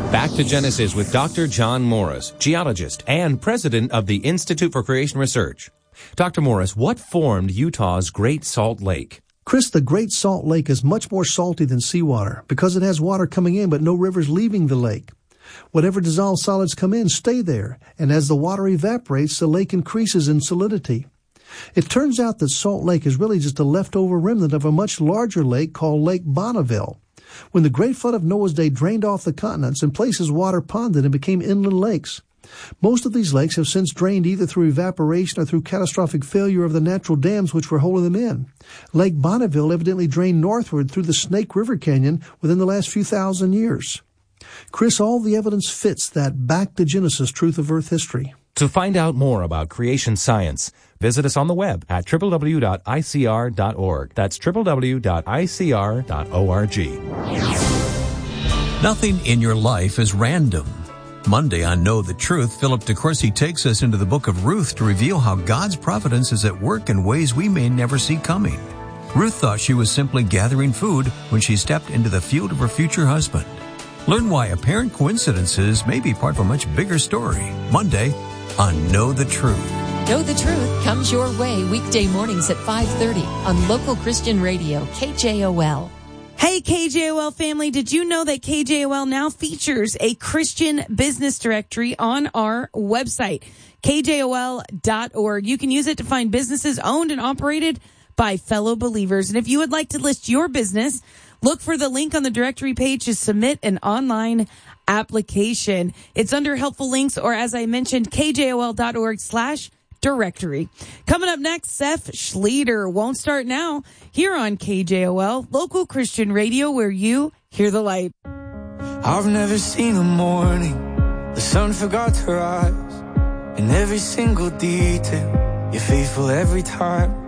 Back to Genesis with Dr. John Morris, geologist and president of the Institute for Creation Research. Dr. Morris, what formed Utah's Great Salt Lake? Chris, the Great Salt Lake is much more salty than seawater because it has water coming in but no rivers leaving the lake. Whatever dissolved solids come in stay there, and as the water evaporates, the lake increases in solidity. It turns out that Salt Lake is really just a leftover remnant of a much larger lake called Lake Bonneville. When the Great Flood of Noah's Day drained off the continents and places water ponded and became inland lakes. Most of these lakes have since drained either through evaporation or through catastrophic failure of the natural dams which were holding them in. Lake Bonneville evidently drained northward through the Snake River Canyon within the last few thousand years. Chris, all the evidence fits that back to Genesis truth of Earth history. To find out more about creation science, visit us on the web at www.icr.org. That's www.icr.org. Nothing in your life is random. Monday on Know the Truth, Philip DeCourcy takes us into the book of Ruth to reveal how God's providence is at work in ways we may never see coming. Ruth thought she was simply gathering food when she stepped into the field of her future husband. Learn why apparent coincidences may be part of a much bigger story. Monday on Know the Truth. Know the Truth comes your way weekday mornings at 5:30 on local Christian radio, KJOL. Hey, KJOL family, did you know that KJOL now features a Christian business directory on our website, kjol.org. You can use it to find businesses owned and operated by fellow believers. And if you would like to list your business, look for the link on the directory page to submit an online application. It's under helpful links, or as I mentioned, kjol.org/directory. Coming up next, Seth Schleter. Won't start now here on KJOL, local Christian radio where you hear the light. I've never seen a morning the sun forgot to rise. In every single detail, you're faithful every time.